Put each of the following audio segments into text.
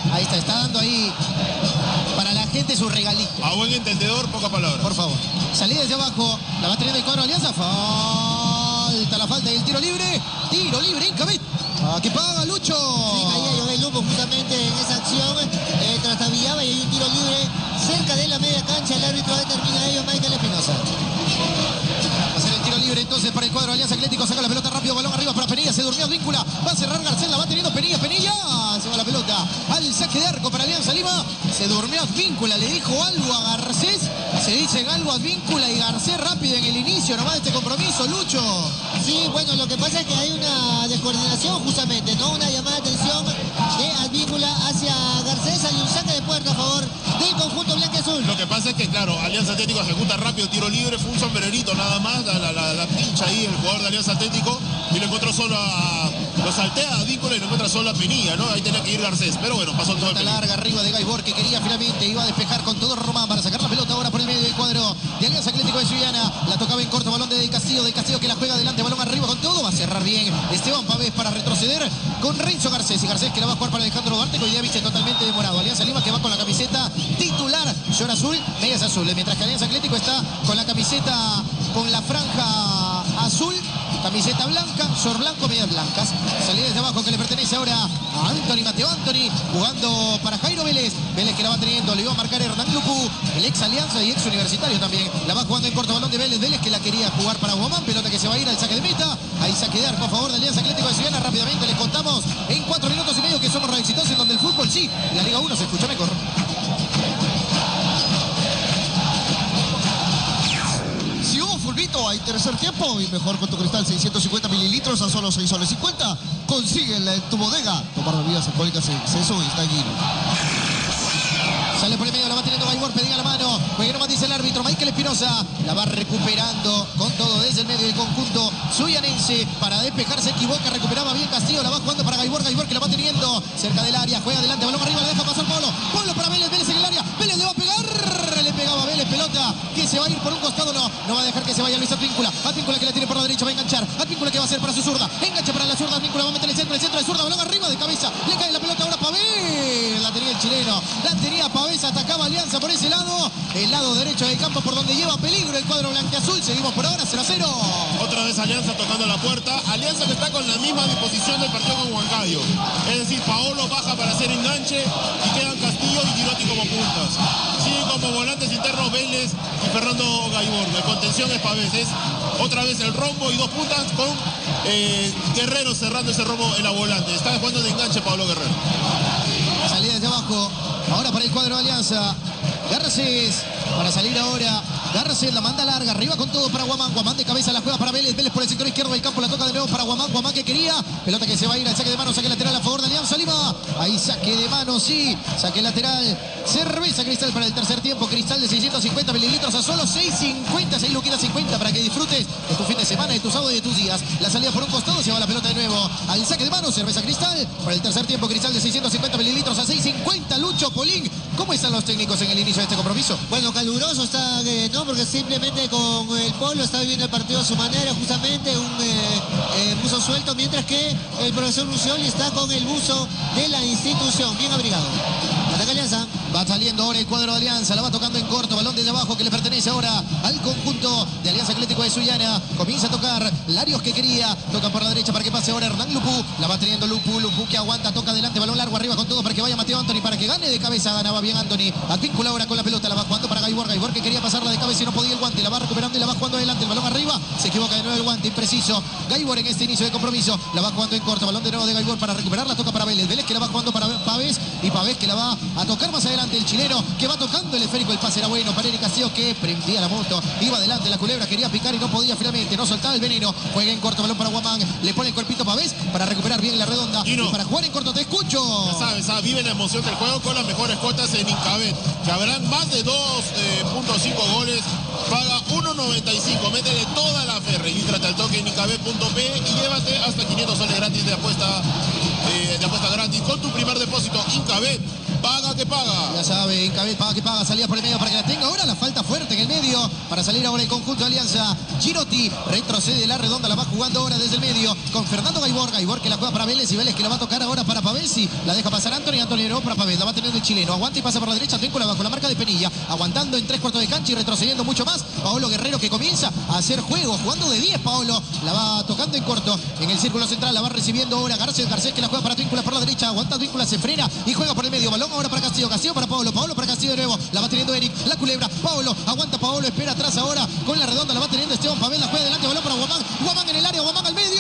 Ahí está dando ahí para la gente su regalito. A buen entendedor, poca palabra. Por favor. Salida desde abajo, la va teniendo el cuadro de Alianza. Falta la falta y el tiro libre. Tiro libre, Incabet. Aquí paga Lucho. Sí, caía Joel Lupo justamente en esa acción. Trastabillaba y hay un tiro libre cerca de la media cancha. El árbitro determina a ello, Michael Espinosa. Va a ser el tiro libre entonces para el cuadro de Alianza Atlético. Saca la pelota rápido, balón arriba para Penilla. Se durmió Víncula. Va a cerrar Garcés, la va teniendo Penilla. Se va la pelota al saque de arco para Alianza Lima. Se durmió Víncula, le dijo algo a Garcés. Se dicen algo a Víncula y Garcés rápido en el inicio nomás de este compromiso, Lucho. Sí, bueno, lo que pasa es que hay una descoordinación justamente, ¿no? Una llamada de atención de Advíncula hacia Garcés. Hay un saque de puerta a favor del conjunto blanquiazul. Lo que pasa es que, claro, Alianza Atlético ejecuta rápido tiro libre, fue un sombrerito nada más, la pincha ahí el jugador de Alianza Atlético y lo encontró solo lo saltea a Víncula y lo encuentra solo a Penilla, ¿no? Ahí tenía que ir Garcés, pero bueno, pasó todo el peligro. Larga arriba de Gaibor que quería finalmente, iba a despejar con todo Román para sacar la pelota ahora por el medio del cuadro de Alianza Atlético de Sullana. La tocaba en corto, balón de Del Castillo que la juega adelante, balón arriba con todo, va a cerrar bien Esteban Pavés para retroceder con Renzo Garcés, y Garcés que la va a jugar para Alejandro Duarte, que hoy día viste totalmente demorado. Alianza Lima que va con la camiseta titular, short azul, medias azules, mientras que Alianza Atlético está con la camiseta con la franja azul, camiseta blanca, short blanco, medias blancas. Salida desde abajo que le pertenece ahora a Mateo Anthony, jugando para Jairo Vélez. Vélez que la va teniendo, le iba a marcar Hernán Lupu, el ex Alianza y ex Universitario también. La va jugando en corto, balón de Vélez. Vélez que la quería jugar para Guamán, pelota que se va a ir al saque de meta. Ahí saque de arco a favor de Alianza Atlético de Sullana. Rápidamente les contamos en 4 minutos y medio que somos Radio Exitosa, en donde el fútbol sí, la Liga 1 se escucha mejor. Si hubo fulbito, hay tercer tiempo y mejor con tu Cristal 650 mililitros a solo 6 soles 50. Consíguela en tu bodega. Tomar bebidas alcohólicas en exceso y está allí. Sale por el medio, la va teniendo Gaibor, pedía la mano. Juegue nomás, dice el árbitro. Michael Espinosa la va recuperando con todo desde el medio del conjunto suyanense. Para despejar se equivoca, recuperaba bien Castillo. La va jugando para Gaibor que la va teniendo cerca del área. Juega adelante, balón arriba, la deja pasar Pablo. Pablo para Vélez, Vélez en el área. Vélez le va a pegar. Le pegaba a Vélez, pelota que se va a ir por un costado. No va a dejar que se vaya Luis Advíncula. Advíncula que la tiene por la derecha, va a enganchar. Advíncula que va a hacer para su zurda. Engancha para la zurda. Advíncula va a meter el centro de zurda. Balón arriba de cabeza. Le cae la pelota ahora Pavés. La tenía el chileno. La tenía Pavés. Atacaba Alianza por ese lado. El lado derecho del campo por donde lleva peligro el cuadro blanquiazul. Seguimos por ahora 0-0. Otra vez Alianza tocando la puerta. Alianza que está con la misma disposición del partido con Huancayo. Es decir, Paolo baja para hacer enganche y quedan Castillo y Girotti como puntas. Siguen como volantes internos Vélez y Fernando Gaibor. De contención es Pavés. Es otra vez el rombo y 2 puntas con Guerrero cerrando ese rombo en la volante. Está jugando de enganche Pablo Guerrero. Salida desde abajo. Ahora para el cuadro de Alianza. Garcés para salir ahora. Garcés la manda larga, arriba con todo para Guamán. Guamán de cabeza la juega para Vélez. Vélez por el sector izquierdo del campo, la toca de nuevo para Guamán. Guamán que quería. Pelota que se va a ir al saque de mano, saque lateral a favor de Alianza Lima. Ahí saque de mano, sí. Saque lateral. Cerveza Cristal para el tercer tiempo. Cristal de 650 mililitros a solo 6.50. 6 luquitas 50 para que disfrutes de tu fin de semana, de tu sábado y de tus días. La salida por un costado, se va la pelota de nuevo al saque de mano. Cerveza Cristal para el tercer tiempo. Cristal de 650 mililitros a 6.50. Lucho Polín. ¿Cómo están los técnicos en el inicio de este compromiso? Bueno, caluroso está, ¿no? Porque simplemente con el Polo está viviendo el partido a su manera, justamente un buzo suelto, mientras que el profesor Lucioli está con el buzo de la institución, bien abrigado. Ataca Alianza. Va saliendo ahora el cuadro de Alianza, la va tocando en corto, balón desde abajo que le pertenece ahora al conjunto de Alianza Atlético de Sullana. Comienza a tocar Larios que quería, toca por la derecha para que pase ahora Hernán Lupu, la va teniendo Lupu que aguanta, toca adelante, balón largo arriba con todo para que vaya Mateo Anthony, para que gane de cabeza, ganaba bien Anthony. Advíncula ahora con la pelota, la va jugando para Gaibor que quería pasarla de cabeza y no podía el guante, la va recuperando y la va jugando adelante, el balón arriba, se equivoca de nuevo el guante, impreciso. Gaibor en este inicio de compromiso, la va jugando en corto, balón de nuevo de Gaibor para recuperarla, toca para Vélez que la va jugando para Pavés y Pavés que la va a tocar más adelante el chileno, que va tocando el esférico, el pase era bueno para Eric Castillo que prendía la moto, iba adelante la culebra, quería picar y no podía finalmente, no soltaba el veneno, juega en corto, balón para Guamán, le pone el cuerpito Pavés para recuperar bien la redonda y para jugar en corto, te escucho. Ya sabes, vive la emoción del juego con las mejores cuotas en Incabet, que habrán más de 2.5 goles, paga 1.95, métele toda la fe, regístrate al toque en incabet.p y llévate hasta 500 soles gratis de apuesta gratis con tu primer depósito. Incabet, Paga que paga. Ya sabe, Incabet, paga que paga, salida por el medio para que la tenga. Ahora la falta fuerte en el medio para salir ahora el conjunto de Alianza. Girotti retrocede de la redonda, la va jugando ahora desde el medio con Fernando Gaibor. Gaibor que la juega para Vélez y Vélez que la va a tocar ahora para Pavesi. La deja pasar Anthony no para Pavés. La va teniendo el chileno. Aguanta y pasa por la derecha. Advíncula bajo la marca de Penilla. Aguantando en 3/4 de cancha y retrocediendo mucho más. Paolo Guerrero que comienza a hacer juego. Jugando de 10 Paolo. La va tocando en corto. En el círculo central la va recibiendo ahora Garcés. Garcés que la juega para Advíncula por la derecha. Aguanta Advíncula, se frena y juega por el medio. Balón ahora para Castillo. Castillo para Paolo. Paolo para Castillo de nuevo. La va teniendo Eric. La culebra. Paolo. Aguanta Paolo. Espera atrás ahora. Con la redonda la va teniendo Esteban Pavés. La juega delante. Balón para Guamán. Guamán en el área. Guamán al medio.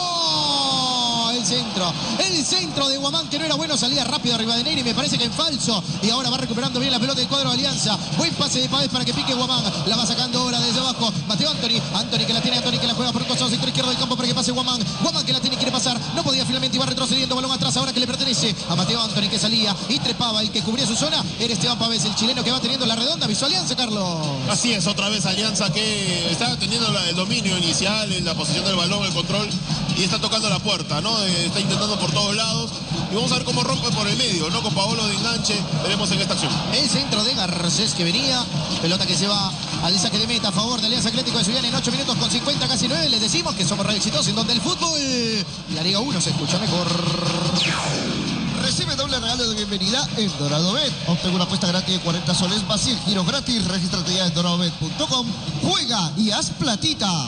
El centro de Guamán que no era bueno, salía rápido arriba de Neyri, me parece que en falso, y ahora va recuperando bien la pelota del cuadro de Alianza. Buen pase de Pavés para que pique Guamán, la va sacando ahora desde abajo Mateo Anthony que la tiene, Anthony que la juega por un costado sector izquierdo del campo para que pase Guamán que la tiene, quiere pasar, no podía finalmente, iba retrocediendo, balón atrás ahora que le pertenece a Mateo Anthony que salía y trepaba, el que cubría su zona era Esteban Pavés, el chileno que va teniendo la redonda, viso Alianza, Carlos. Así es, otra vez Alianza que está teniendo el dominio inicial en la posición del balón, el control, y está tocando la puerta, ¿no? Está intentando por todos lados y vamos a ver cómo rompe por el medio, ¿no? Con Paolo de enganche, veremos en esta acción. El centro de Garcés que venía, pelota que se va al saque de meta a favor de Alianza Atlético de Sullana en 8 minutos con 50, casi 9. Les decimos que somos radio exitosos en donde el fútbol, la Liga 1 se escucha mejor. Recibe doble regalo de bienvenida en Dorado Bet. Obtengo una apuesta gratis de 40 soles, más 100 giros gratis. Regístrate ya en doradobet.com. Juega y haz platita.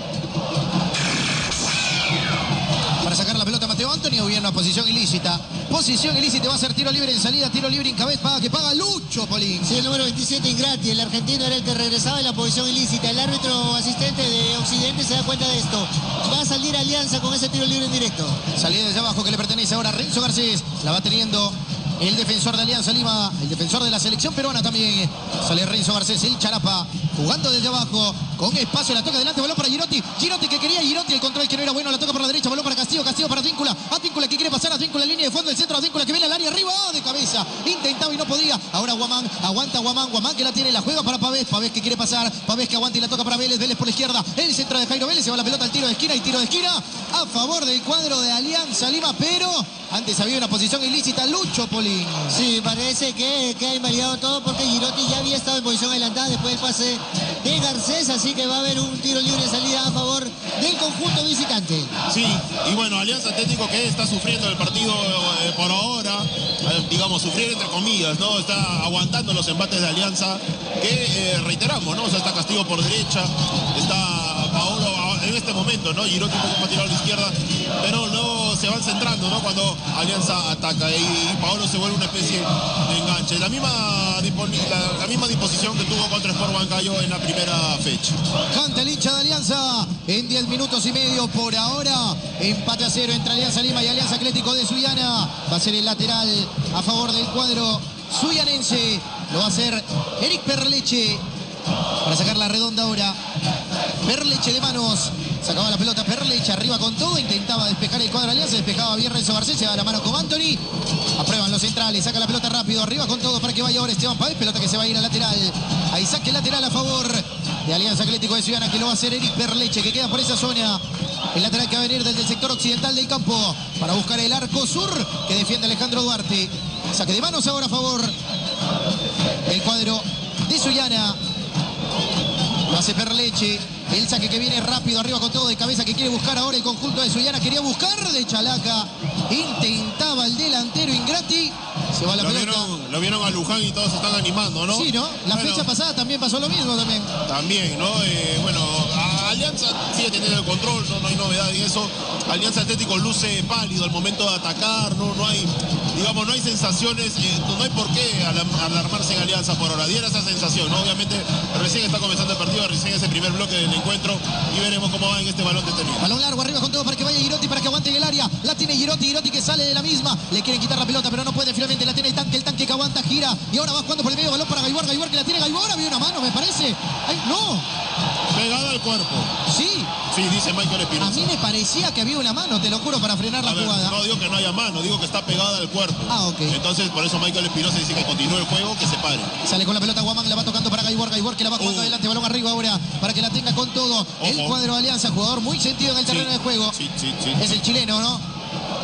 Para sacar la pelota Mateo Anthony, hubiera una posición ilícita. Posición ilícita, va a ser tiro libre en salida, tiro libre Incabet, paga que paga Lucho Polín. Sí, el número 27 Ingrati, el argentino era el que regresaba en la posición ilícita. El árbitro asistente de Occidente se da cuenta de esto. Va a salir Alianza con ese tiro libre en directo. Salida desde abajo que le pertenece ahora a Renzo Garcés. La va teniendo el defensor de Alianza Lima, el defensor de la selección peruana también. Sale Renzo Garcés, el Charapa, jugando desde abajo, con espacio, la toca delante, balón para Girotti. Girotti que quería, Girotti, el control que no era bueno, la toca por la derecha, balón para Castillo, Castillo para Advíncula. Advíncula que quiere pasar, Advíncula en línea de fondo, el centro, Advíncula que viene al área arriba, de cabeza. Intentaba y no podía. Ahora Guamán, aguanta Guamán que la tiene, la juega para Pavés. Pavés que quiere pasar, Pavés que aguanta y la toca para Vélez. Vélez por la izquierda, el centro de Jairo Vélez, se va la pelota al tiro de esquina y tiro de esquina a favor del cuadro de Alianza Lima, pero antes había una posición ilícita, Lucho Polín. Sí, parece que ha invalidado todo porque Girotti ya había estado en posición adelantada después del pase de Garcés, así que va a haber un tiro libre de salida a favor del conjunto visitante. Sí, y bueno, Alianza Atlético que está sufriendo el partido por ahora, digamos, sufrir entre comillas, ¿no? Está aguantando los embates de Alianza, que reiteramos, ¿no? O sea, está Castillo por derecha, está Paolo en este momento, ¿no? Girotti un poco más tirado a la izquierda, pero no se van centrando, ¿no? Cuando Alianza ataca y Paolo se vuelve una especie de enganche. La misma disposición que tuvo contra Sport Huancayo en la primera fecha. Canta el hincha de Alianza en 10 minutos y medio por ahora. Empate a 0 entre Alianza Lima y Alianza Atlético de Sullana. Va a ser el lateral a favor del cuadro suyanense. Lo va a hacer Eric Perleche para sacar la redonda ahora. Perleche de manos. Sacaba la pelota Perleche arriba con todo. Intentaba despejar el cuadro de Alianza. Despejaba bien Renzo Garcés. Se da la mano con Anthony. Aprueban los centrales. Saca la pelota rápido. Arriba con todo para que vaya ahora Esteban Pavés. Pelota que se va a ir al lateral. Ahí saque lateral a favor de Alianza Atlético de Sullana, que lo va a hacer Eric Perleche, que queda por esa zona. El lateral que va a venir desde el sector occidental del campo para buscar el arco sur que defiende Alejandro Duarte. Saque de manos ahora a favor del cuadro de Sullana. Lo hace Perleche. El saque que viene rápido, arriba con todo de cabeza, que quiere buscar ahora el conjunto de Sullana. Quería buscar de Chalaca. Intentaba el delantero Ingrati. Se va la pelota. Lo vieron a Luján y todos se están animando, ¿no? Sí, ¿no? La fecha pasada también pasó lo mismo también. También, ¿no? Bueno, Alianza sigue teniendo el control, no hay novedad en eso. Alianza Atlético luce pálido al momento de atacar, no hay, digamos, no hay sensaciones, no hay por qué alarmarse en Alianza por ahora. Diera esa sensación, ¿no? Obviamente recién está comenzando el partido, recién es el primer bloque del encuentro y veremos cómo va en este balón detenido. Balón largo arriba con todo para que vaya Girotti, para que aguante en el área. La tiene Girotti que sale de la misma. Le quieren quitar la pelota, pero no puede. Finalmente la tiene el tanque que aguanta, gira. Y ahora va jugando por el medio, balón para Gaibor que la tiene Gaibor. Había una mano, me parece. ¡Ay, no! Pegada al cuerpo. Sí. Sí, dice Michael Espinosa. A mí me parecía que había una mano, te lo juro, para frenar la jugada. No digo que no haya mano, digo que está pegada al cuerpo. Ah, ok. Entonces, por eso Michael Espinosa dice que continúe el juego, que se pare. Sale con la pelota Guamán, la va tocando para Gaibor que la va jugando adelante, balón arriba ahora, para que la tenga con todo. El cuadro de Alianza, jugador muy sentido en el terreno de juego. Sí. Es el chileno, ¿no?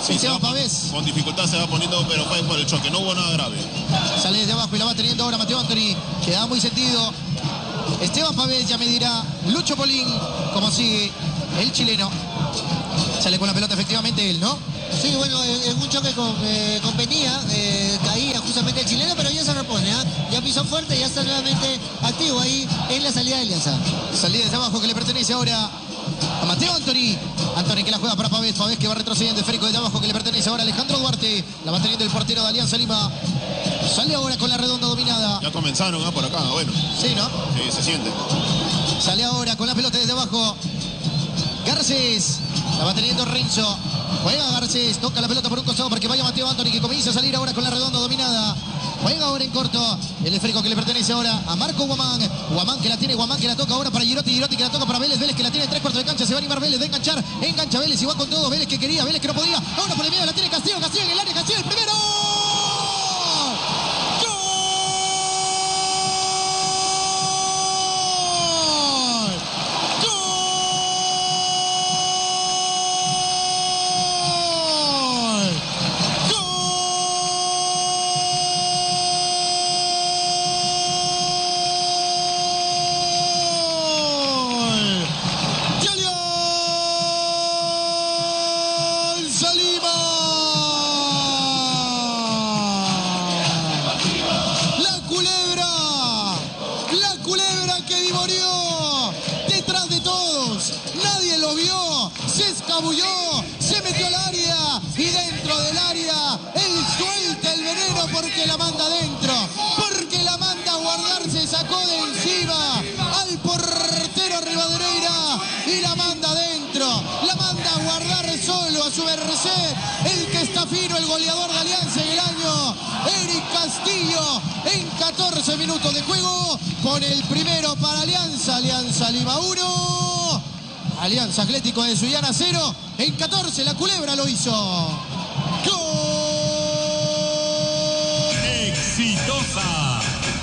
Sí, Esteban Pavés. Con dificultad se va poniendo, pero fue por el choque, no hubo nada grave. Sale desde abajo y la va teniendo ahora Mateo Antoni, que da muy sentido. Esteban Pavés, ya me dirá Lucho Polín cómo sigue el chileno. Sale con la pelota efectivamente él, ¿no? Sí, bueno, en un choque con Penilla, caía justamente el chileno, pero ya se repone, ¿eh? Ya pisó fuerte, ya está nuevamente activo ahí en la salida de Alianza. Salida desde abajo que le pertenece ahora a Mateo Antoni. Antoni que la juega para Pavés. Pavés que va retrocediendo. Esférico desde abajo que le pertenece ahora a Alejandro Duarte. La va teniendo el portero de Alianza Lima. Sale ahora con la redonda dominada. Ya comenzaron por acá, bueno. Sí, ¿no? Sí, se siente. Sale ahora con la pelota desde abajo. Garcés. La va teniendo Renzo. Juega Garcés. Toca la pelota por un costado para que vaya Mateo Antoni, que comienza a salir ahora con la redonda dominada. Juega ahora en corto. El esférico que le pertenece ahora a Marco Guamán. Guamán que la tiene, Guamán que la toca ahora para Girotti. Girotti que la toca para Vélez. Vélez que la tiene en 3/4 de cancha. Se va a animar Vélez de enganchar. Engancha Vélez y va con todo. Vélez que quería, Vélez que no podía. Ahora por el medio la tiene Castillo. Castillo en el área. Castillo el primero. Se metió al área y dentro del área él suelta el veneno porque la manda adentro, porque la manda a guardar, se sacó de encima al portero Rivadeneira y la manda adentro, la manda a guardar solo a su merced, el que está fino, el goleador de Alianza en el año, Eric Castillo, en 14 minutos de juego, con el primero para Alianza, Alianza Lima 1. Alianza Atlético de Sullana 0. En 14 la Culebra lo hizo. ¡Gol! ¡Exitosa!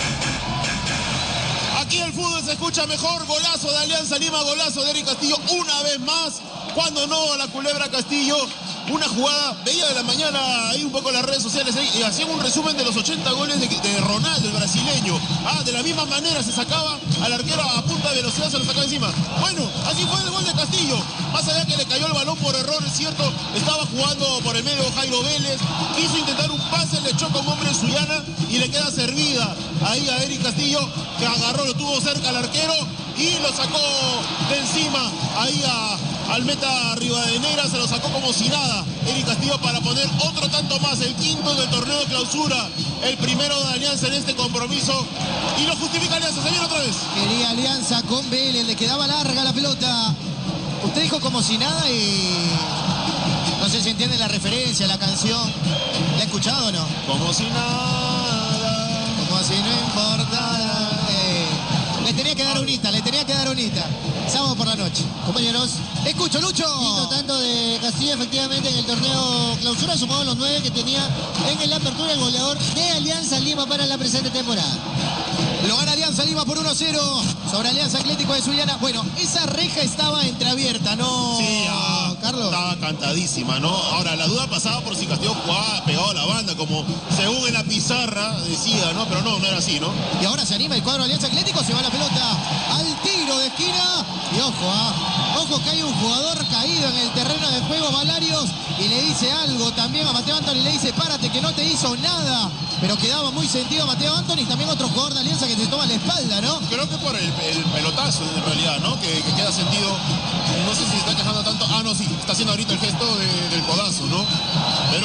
Aquí el fútbol se escucha mejor. Golazo de Alianza Lima, golazo de Eric Castillo. Una vez más, cuando no, la Culebra Castillo. Una jugada, veía de la mañana ahí un poco en las redes sociales y hacían un resumen de los 80 goles de Ronaldo, el brasileño. De la misma manera se sacaba al arquero a punta de velocidad, se lo sacaba encima. Bueno, así fue el gol de Castillo. Más allá que le cayó el balón por error, es cierto, estaba jugando por el medio Jairo Vélez, quiso intentar un pase, le choca un hombre en Sullana y le queda servida ahí a Eric Castillo, que agarró, lo tuvo cerca al arquero y lo sacó de encima ahí al meta Rivadeneira, se lo sacó como si nada Eric Castillo para poner otro tanto más, el quinto del torneo de clausura, el primero de Alianza en este compromiso y lo justifica Alianza, se viene otra vez. Quería Alianza con Vélez, le quedaba larga la pelota. Usted dijo como si nada y no sé si entiende la referencia, la canción. ¿La ha escuchado o no? Como si nada. Como si no importara. Le tenía que dar unita, le tenía que dar unita. Sábado por la noche. Compañeros, escucho, Lucho. Quinto tanto de Castillo efectivamente en el torneo clausura, sumado a los 9 que tenía en la apertura el goleador de Alianza Lima para la presente temporada. Lo gana Alianza Lima por 1-0 sobre Alianza Atlético de Sullana. Bueno, esa reja estaba entreabierta, ¿no? Sí, Carlos. Estaba cantadísima, ¿no? Ahora, la duda pasaba por si Castillo jugaba pegado a la banda, como según en la pizarra decía, ¿no? Pero no era así, ¿no? Y ahora se anima el cuadro de Alianza Atlético, se va la pelota al tiro de esquina. Y ojo que hay un jugador caído en el terreno de juego, Valarios, y le dice algo también a Mateo Antoni, le dice, párate que no te hizo nada. Pero quedaba muy sentido Mateo Antoni, también otro jugador de Alianza que se toma la espalda, ¿no? Creo que por el pelotazo en realidad, ¿no? Que queda sentido. No sé si se está quejando tanto. No, sí, está haciendo ahorita el gesto del codazo, ¿no? Pero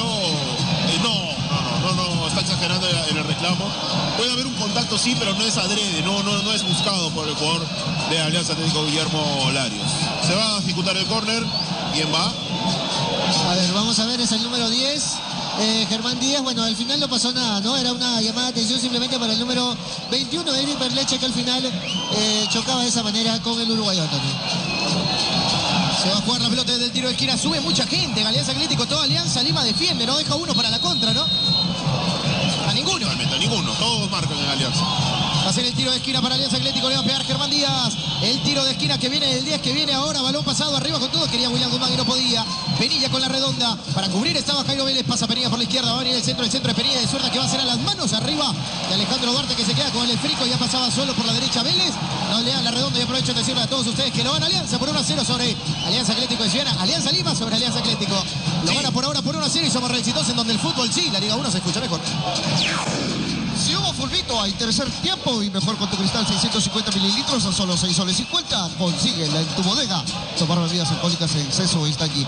no, está exagerando en el reclamo. Puede haber un contacto, sí, pero no es adrede, no es buscado por el jugador de Alianza Atlético, Guillermo Larios. Se va a ejecutar el córner. ¿Quién va? A ver, vamos a ver, es el número 10. Germán Díaz, bueno, al final no pasó nada, ¿no? Era una llamada de atención simplemente para el número 21 de Eric Berleche, que al final chocaba de esa manera con el uruguayo Antonio. Se va a jugar la pelota desde el tiro de esquina, sube mucha gente en Alianza Atlético, toda Alianza Lima defiende, no deja uno para la contra, ¿no? A ninguno. Realmente, a ninguno, todos marcan en Alianza. Va a ser el tiro de esquina para Alianza Atlético. Le va a pegar Germán Díaz. El tiro de esquina que viene del 10, que viene ahora. Balón pasado arriba con todo. Quería William Guzmán y no podía. Penilla con la redonda. Para cubrir estaba Jairo Vélez. Pasa Penilla por la izquierda. Va a venir el centro de Penilla de zurda, que va a ser a las manos arriba de Alejandro Duarte, que se queda con el esférico. Ya pasaba solo por la derecha Vélez. No le dan la redonda y aprovecho de decirle a todos ustedes que lo van a Alianza por 1-0 sobre Alianza Atlético de Ciudad. Alianza Lima sobre Alianza Atlético. Lo gana por ahora por 1-0 y somos reexitosos en donde el fútbol sí, la Liga 1 se escucha mejor. Si hubo fulbito al tercer tiempo y mejor con tu cristal 650 mililitros a solo 6 soles 50, consíguela en tu bodega. Tomar bebidas alcohólicas en exceso está aquí.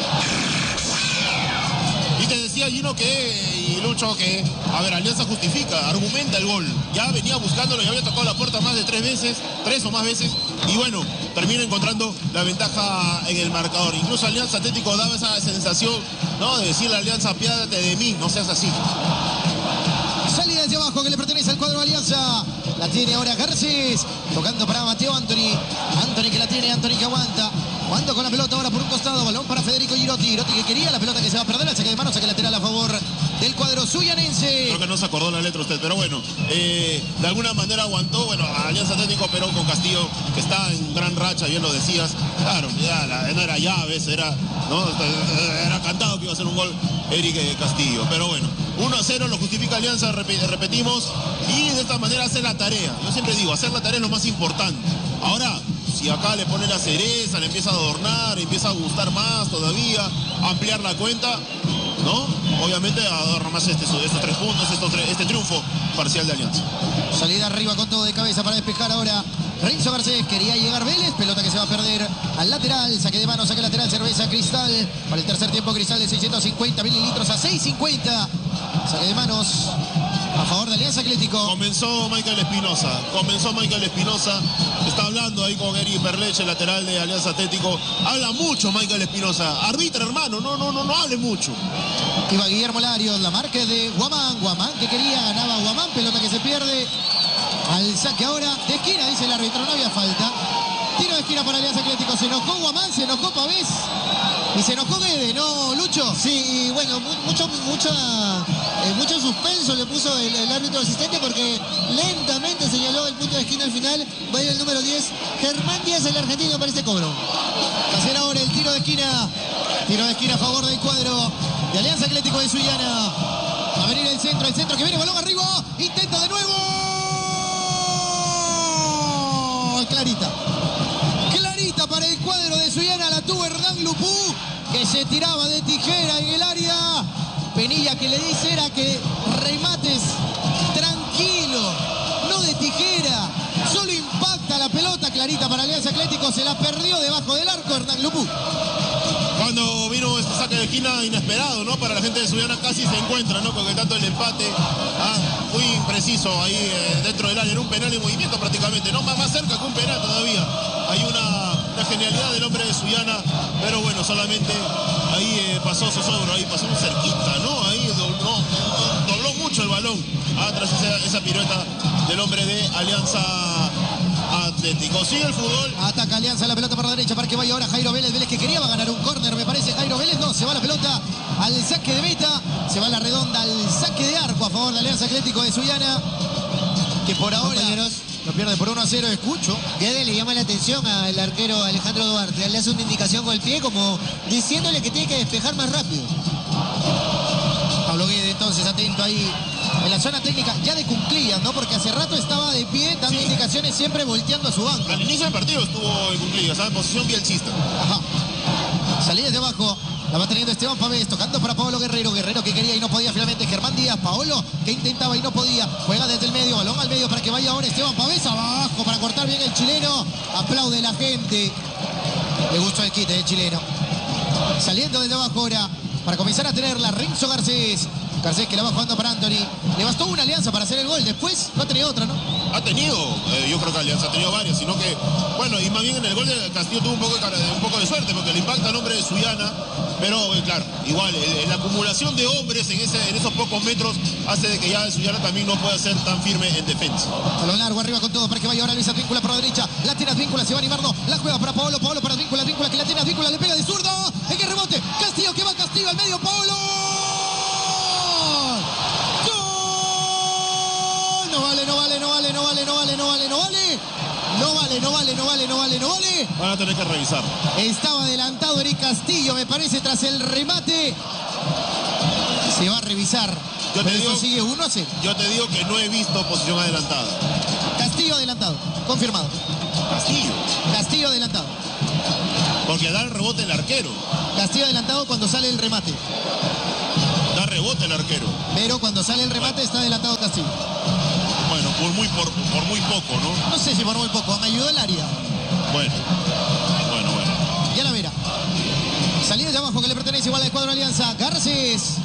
Y te decía Gino y Lucho que, a ver, Alianza justifica, argumenta el gol. Ya venía buscándolo, ya había tocado la puerta más de 3 o más veces. Y bueno, termina encontrando la ventaja en el marcador. Incluso Alianza Atlético daba esa sensación, ¿no? De decirle a Alianza, apiádate de mí, no seas así. Salida desde abajo que le pertenece al cuadro de Alianza. La tiene ahora Garcés. Tocando para Mateo Anthony. Anthony que la tiene, Anthony que aguanta. Jugando con la pelota ahora por un costado. Balón para Federico Girotti. Girotti que quería la pelota que se va a perder. El saque de mano, saque lateral a favor del cuadro suyanense. Creo que no se acordó la letra usted, pero bueno. De alguna manera aguantó. Bueno, Alianza Atlético, pero con Castillo, que está en gran racha, bien lo decías. Claro, ya no era llaves, era cantado que iba a ser un gol Eric Castillo. Pero bueno, 1-0 lo justifica Alianza, repetimos. Y de esta manera hace la tarea. Yo siempre digo, hacer la tarea es lo más importante. Ahora, si acá le pone la cereza, le empieza a adornar, empieza a gustar más todavía, ampliar la cuenta, ¿no? Obviamente adorna más estos 3 puntos, este triunfo parcial de Alianza. Salida arriba con todo de cabeza para despejar ahora Renzo Garcés. Quería llegar Vélez, pelota que se va a perder al lateral, saque de mano, saque lateral, cerveza Cristal. Para el tercer tiempo Cristal de 650 mililitros a 650. Saque de manos a favor de Alianza Atlético. Comenzó Michael Espinosa. Está hablando ahí con Eric Perleche, lateral de Alianza Atlético. Habla mucho Michael Espinosa. Arbitra, hermano, no hable mucho. Iba Guillermo Larios, la marca de Guamán. Guamán que quería, ganaba Guamán, pelota que se pierde. Al saque ahora de esquina, dice el árbitro, no había falta. Tiro de esquina para Alianza Atlético. Se enojó Guamán, se enojó Pavés y se enojó Guede, ¿no, Lucho? Sí, y bueno, mucho suspenso le puso el árbitro asistente, porque lentamente señaló el punto de esquina al final. Va a ir el número 10, Germán Díaz, el argentino, para este cobro. Va a ser ahora el tiro de esquina. Tiro de esquina a favor del cuadro de Alianza Atlético de Sullana. Va a venir el centro que viene, balón arriba. Intenta de nuevo. Clarita para el cuadro de Sullana. La tuvo Hernán Lupú, que se tiraba de tijera en el área. Penilla que le dice era que remates tranquilo, no de tijera. Solo impacta la pelota. Clarita para Alianza Atlético. Se la perdió debajo del arco Hernán Lupú. Cuando vino este saque de esquina inesperado, ¿no? Para la gente de Sullana casi se encuentra, ¿no? Porque tanto el empate, muy impreciso ahí dentro del área, era un penal en movimiento prácticamente, ¿no? Más cerca que un penal todavía. Hay una genialidad del hombre de Sullana, pero bueno, solamente ahí pasó Zozobro, ahí pasó un cerquita, ¿no? Ahí dobló mucho el balón tras esa pirueta del hombre de Alianza Atlético. Sigue el fútbol. Ataca Alianza, la pelota por la derecha para que vaya ahora Jairo Vélez. Vélez que quería va a ganar un córner, me parece. Jairo Vélez no, se va la pelota al saque de meta. Se va la redonda al saque de arco a favor de Alianza Atlético de Sullana, que por ahora lo pierde por 1-0. Escucho. Guede le llama la atención al arquero Alejandro Duarte. Le hace una indicación con el pie, como diciéndole que tiene que despejar más rápido. Pablo Guede entonces atento ahí en la zona técnica ya de Cunclillas, ¿no? Porque hace rato estaba de pie dando indicaciones, siempre volteando a su banco. Al inicio del partido estuvo en Cunclillas, en posición bielchista. Ajá. Salida desde abajo. La va teniendo Esteban Pavés, tocando para Pablo Guerrero. Guerrero que quería y no podía finalmente. Germán Díaz. Paolo que intentaba y no podía. Juega desde el medio. Balón al medio para que vaya ahora Esteban Pavés. Abajo para cortar bien el chileno. Aplaude la gente. Le gustó el quite del chileno. Saliendo desde abajo ahora para comenzar a tenerla Renzo Garcés. Garcés que la va jugando para Anthony. Le bastó una Alianza para hacer el gol. Después no ha tenido otra, ¿no? Ha tenido, yo creo que Alianza ha tenido varias, sino que, bueno, y más bien en el gol de Castillo tuvo un poco de suerte, porque le impacta el hombre de Sullana, pero claro, igual, la acumulación de hombres en esos pocos metros hace de que ya Sullana también no pueda ser tan firme en defensa. A lo largo, arriba con todo para que vaya ahora Luis Advíncula por la derecha. La tiene Advíncula, se va a animar, no. La juega para Paolo para Advíncula, que la tiene Advíncula, le pega de zurda. En el rebote, Castillo que va Castillo al medio, Paolo. ¡Gol! No vale. vale. Van a tener que revisar. Estaba adelantado Eric Castillo, me parece, tras el remate. Se va a revisar. Yo te digo, sigue 1-0. Yo te digo que no he visto posición adelantada. Castillo adelantado, confirmado. Castillo adelantado. Porque da el rebote el arquero. Castillo adelantado cuando sale el remate. Da rebote el arquero. Pero cuando sale el remate está adelantado Castillo. Bueno, por muy poco, ¿no? No sé si por muy poco, me ayudó el área. Bueno. Ya la verá. Salida de abajo que le pertenece igual al cuadro Alianza. Garcés.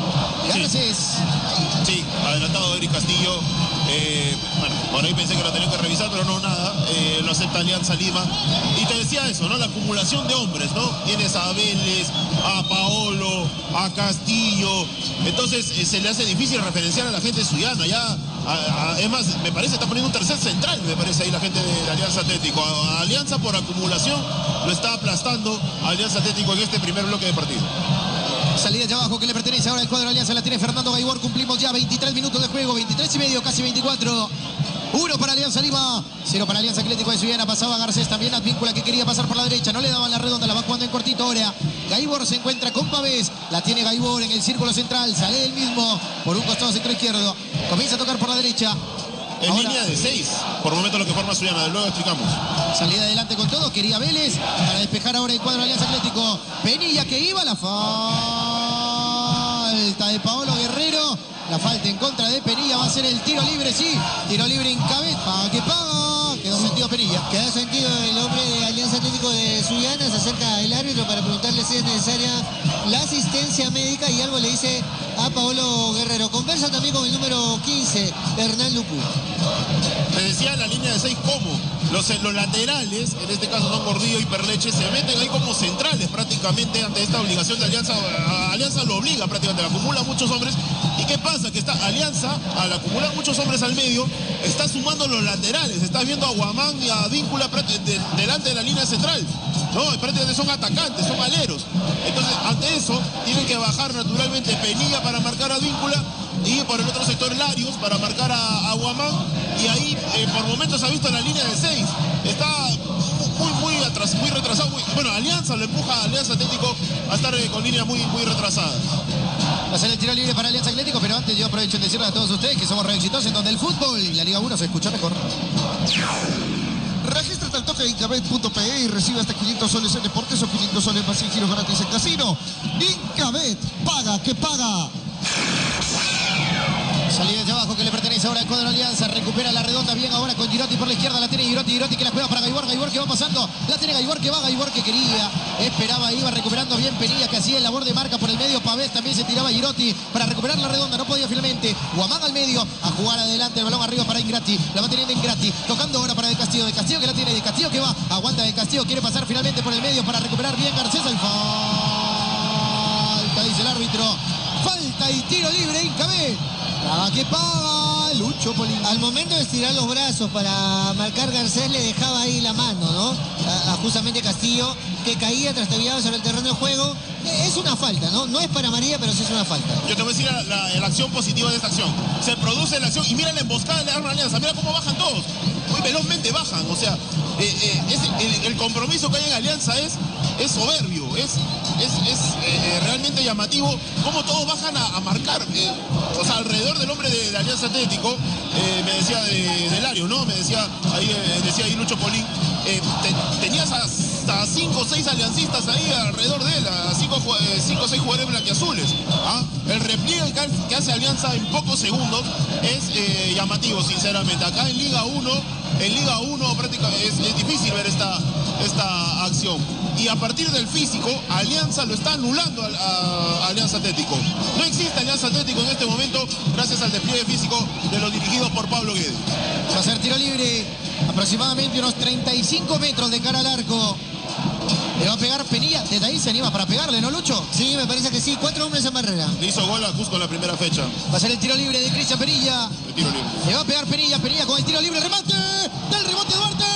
Sí, adelantado Eric Castillo. Bueno, por ahí pensé que lo tenía que revisar, pero no, nada. Lo acepta Alianza Lima. Y te decía eso, ¿no? La acumulación de hombres, ¿no? Tienes a Vélez, a Paolo, a Castillo. Entonces se le hace difícil referenciar a la gente suyana. Ya, es más, me parece está poniendo un tercer central, me parece ahí la gente de Alianza Atlético. A Alianza por acumulación lo está aplastando a Alianza Atlético en este primer bloque de partido. Salida de abajo que le pertenece ahora al cuadro Alianza, la tiene Fernando Gaibor. Cumplimos ya 23 minutos de juego, 23 y medio, casi 24. 1 para Alianza Lima, 0 para Alianza Atlético de Sullana. Pasaba Garcés también, Advíncula que quería pasar por la derecha, no le daban la redonda, la va jugando en cortito ahora. Gaibor se encuentra con Pavés, la tiene Gaibor en el círculo central, sale él mismo por un costado centro izquierdo, comienza a tocar por la derecha. En ahora, línea de 6, por momento lo que forma Sullana, luego explicamos. Salida adelante con todo, quería Vélez para despejar ahora el cuadro Alianza Atlético. Penilla que iba, la falta de Paolo Guerrero. La falta en contra de Penilla, va a ser el tiro libre, sí. Tiro libre en cabeza, paga que paga. Quedó sentido Penilla. Queda sentido el hombre de Alianza Atlético de Sullana, se acerca el árbitro para preguntarle si es necesaria la asistencia médica y algo le dice a Paolo Guerrero. Conversa también con el número 15, Hernán Lupu. Te decía la línea de 6 cómo los laterales, en este caso son Gordillo y Perleche, se meten ahí como centrales prácticamente ante esta obligación de Alianza. Alianza lo obliga prácticamente, acumula muchos hombres. ¿Y qué pasa? Que esta Alianza, al acumular muchos hombres al medio, está sumando los laterales. Estás viendo a Guamán y a Víncula delante de la línea central. No, prácticamente son atacantes, son aleros. Entonces, ante eso, tienen que bajar naturalmente Penilla para marcar a Víncula y por el otro sector Larios para marcar a Guamán. Y ahí, por momentos, ha visto la línea de 6. Está muy retrasado. Bueno, Alianza lo empuja a Alianza Atlético a estar con líneas muy retrasadas. Va a ser el tiro libre para Alianza Atlético, pero antes yo aprovecho en decirle a todos ustedes que somos re exitosos en donde el fútbol y la Liga 1 se escucha mejor. Regístrate al toque de Incabet.pe y recibe hasta 500 soles en deportes o 500 soles más en giros gratis en casino. Incabet, paga que paga. Salida de abajo que le pertenece ahora al cuadro Alianza. Recupera la redonda bien ahora con Girotti por la izquierda. La tiene Girotti que la juega para Gaibor. Gaibor que va pasando. La tiene Gaibor que va. Gaibor que quería. Esperaba, iba recuperando bien Penilla que hacía el labor de marca por el medio. Pavés también se tiraba Girotti para recuperar la redonda. No podía finalmente. Guamán al medio a jugar adelante. El balón arriba para Ingrati. La va teniendo Ingrati. Tocando ahora para De Castillo. De Castillo que la tiene. De Castillo que va. Aguanta De Castillo. Quiere pasar finalmente por el medio para recuperar bien Garcés. Hay falta, dice el árbitro. Falta y tiro libre Incabet. Paga que paga, Lucho Polín. Al momento de estirar los brazos para marcar Garcés le dejaba ahí la mano, ¿no? A justamente Castillo, que caía trastabillado sobre el terreno de juego. Es una falta, ¿no? No es para amarilla, pero sí es una falta. Yo te voy a decir la acción positiva de esta acción. Se produce la acción y mira la emboscada de la arma Alianza. Mira cómo bajan todos. Muy velozmente bajan. O sea, el compromiso que hay en Alianza es soberbio. Es realmente llamativo. Cómo todos bajan a marcar. O sea, alrededor del hombre de Alianza Atlético, me decía de Lario, ¿no? Me decía ahí Lucho Polín. Tenías hasta 5 o 6 aliancistas ahí alrededor de él, a 5 o 6 jugadores blanquiazules. ¿Ah? El repliegue que hace Alianza en pocos segundos es llamativo, sinceramente. Acá en Liga 1 prácticamente es difícil ver esta acción. Y a partir del físico, Alianza lo está anulando a Alianza Atlético. No existe Alianza Atlético en este momento gracias al despliegue físico de los dirigidos por Pablo Guedes. Va a ser tiro libre, aproximadamente unos 35 metros de cara al arco. Le va a pegar Penilla, desde ahí se anima para pegarle, ¿no, Lucho? Sí, me parece que sí, 4 hombres en barrera. Le hizo gol a Cusco en la primera fecha. Va a ser el tiro libre de Cristian Penilla. El tiro libre. Le va a pegar Penilla con el tiro libre, remate, del rebote Duarte.